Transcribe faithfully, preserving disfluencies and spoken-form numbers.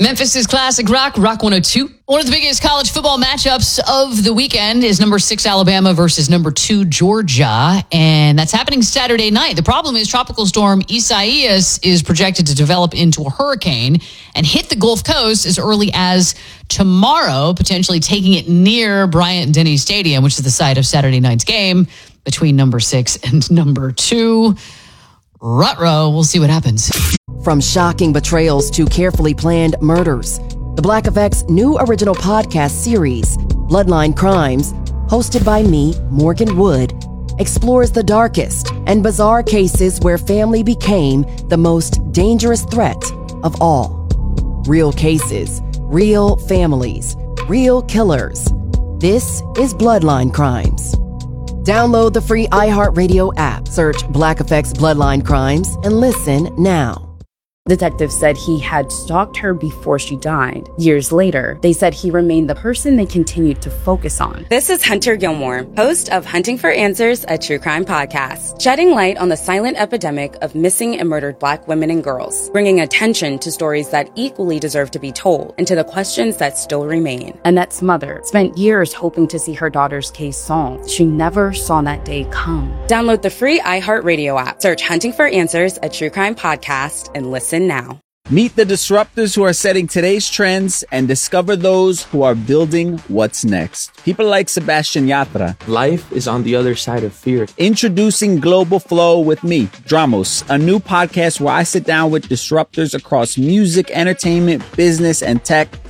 Memphis' classic rock, Rock one oh two. One of the biggest college football matchups of the weekend is number six Alabama versus number two Georgia, and that's happening Saturday night. The problem is Tropical Storm Isaias is projected to develop into a hurricane and hit the Gulf Coast as early as tomorrow, potentially taking it near Bryant-Denny Stadium, which is the site of Saturday night's game between number six and number two. Ruh-roh, we'll see what happens. From shocking betrayals to carefully planned murders, the Black Effect's new original podcast series, Bloodline Crimes, hosted by me, Morgan Wood, explores the darkest and bizarre cases where family became the most dangerous threat of all. Real cases, real families, real killers. This is Bloodline Crimes. Download the free iHeartRadio app, search Black Effect's Bloodline Crimes, and listen now. Detectives said he had stalked her before she died. Years later, they said he remained the person they continued to focus on. This is Hunter Gilmore, host of Hunting for Answers, a true crime podcast, shedding light on the silent epidemic of missing and murdered Black women and girls, bringing attention to stories that equally deserve to be told and to the questions that still remain. Annette's mother spent years hoping to see her daughter's case solved. She never saw that day come. Download the free iHeartRadio app, search Hunting for Answers, a true crime podcast, and listen now. Meet the disruptors who are setting today's trends and discover those who are building what's next. People like Sebastian Yatra. Life is on the other side of fear. Introducing Global Flow with me, Dramos, a new podcast where I sit down with disruptors across music, entertainment, business, and tech